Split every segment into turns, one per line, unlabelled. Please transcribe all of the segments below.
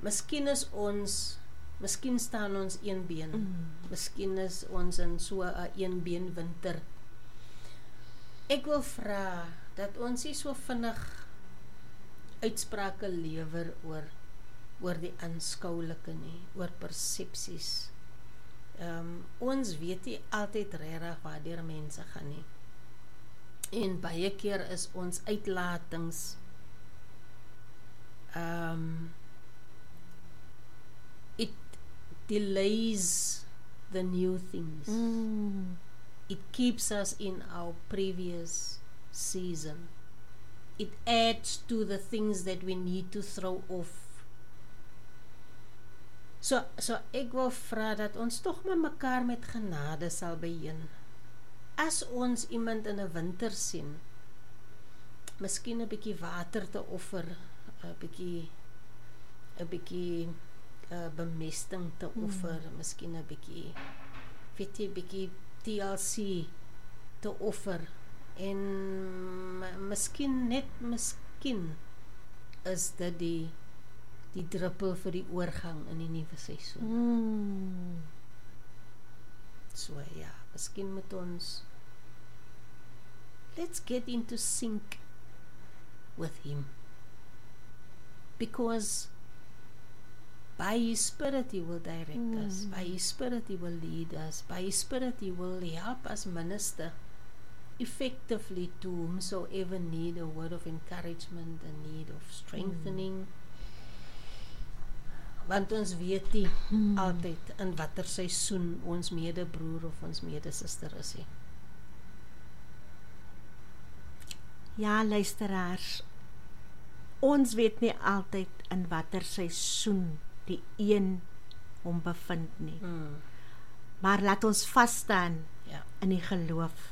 miskien staan ons een been. Miskien is ons in so 'n een been winter. Ek wil vra dat ons nie so vinnig uitsprake lewer oor die aanskoulike nie, oor persepsies. Ons weet nie altyd regtig waardeur mense gaan nie. En baie keer is ons uitlatings it delays the new things. It keeps us in our previous season. It adds to the things that we need to throw off. So ek wil vra dat ons tog maar mekaar met genade sal beheer. As ons iemand in 'n winter sien, miskien 'n bietjie water te offer, 'n bietjie bemesting te offer, miskien 'n bietjie, weet jy, bietjie TLC te offer. En miskien is dit die druppel vir die oorgang in die nuwe seisoen. So ja, miskien moet ons let's get into sync with him, because by his spirit he will direct us, by his spirit he will lead us, by his spirit he will help us minister effectively to whomsoever need a word of encouragement, a need of strengthening. Want ons weet nie altyd in watter seisoen ons medebroer of ons medesuster is nie.
Ja, luisteraars, ons weet nie altyd in watter seisoen die een hom bevind nie. Maar laat ons vasstaan in die geloof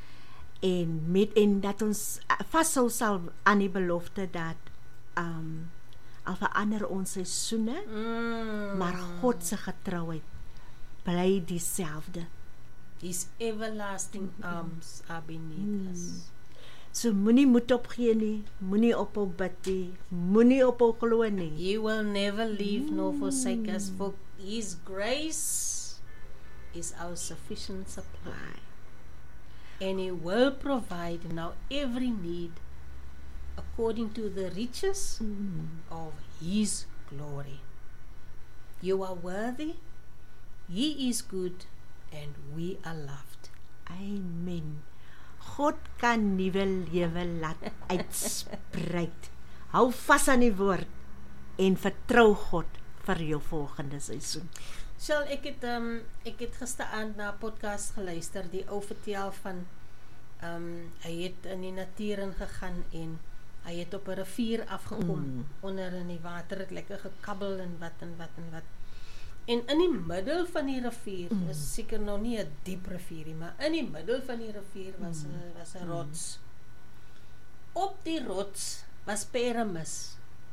en dat ons vashou sal aan die belofte dat al verander ons seisoene, maar God se getrouheid bly dieselfde.
His everlasting arms are beneath us.
So moenie moed opgee nie, moenie ophou bid nie, moenie ophou glo nie.
He will never leave nor forsake us, for his grace is our sufficient supply. And he will provide now every need according to the riches of his glory. You are worthy, he is good, and we are loved.
Amen. God kan nuwe lewe laat uitspruit. Hou vas aan die woord en vertrou God vir jou volgende seisoen.
Shall, ek het gisteraand na 'n podcast geluister, die ou vertel van hy het in die natuur ingegaan en hy het op 'n rivier afgekom, onder in die water het lekker gekabbel en wat. En in die middel van die rivier, is seker nog nie 'n diep rivier nie, maar in die middel van die rivier was 'n rots. Op die rots was peramis.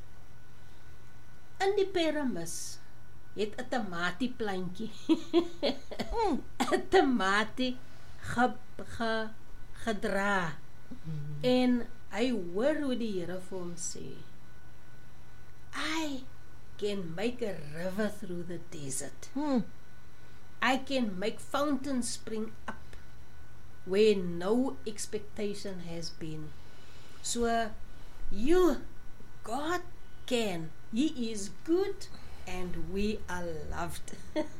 In die peramis het 'n tomatieplantjie 'n tomatie gedra. En hy hoor hoe die Here vir hom sê, I can make a river through the desert. I can make fountains spring up where no expectation has been. So, God can. He is good and we are loved.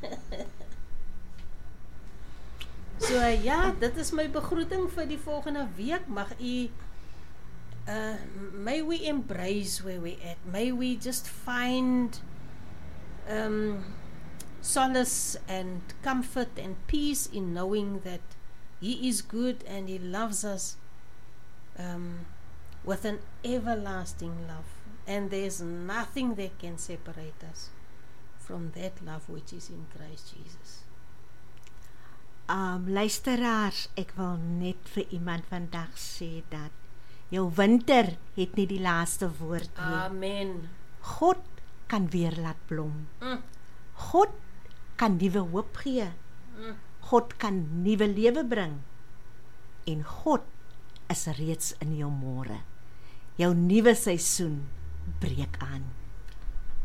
So ja, dit is my begroeting vir die volgende week. Mag u may we embrace where we at. May we just find solace and comfort and peace in knowing that he is good and he loves us with an everlasting love. And there's nothing that can separate us from that love which is in Christ Jesus.
Luisteraars, ek wil net vir iemand vandag sê dat jou winter het nie die laaste woord nie.
Amen.
God kan weer laat blom. God kan nuwe hoop gee. God kan nuwe lewe bring. En God is reeds in jou môre. Jou nuwe seisoen breek aan.